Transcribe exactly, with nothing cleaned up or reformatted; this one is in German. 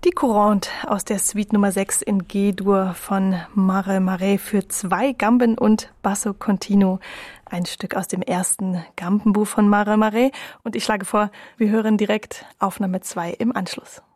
Die Courante aus der Suite Nummer sechs in G-Dur von Mare Mare für zwei Gamben und Basso Continuo. Ein Stück aus dem ersten Gambenbuch von Mare Mare. Und ich schlage vor, wir hören direkt Aufnahme zwei im Anschluss.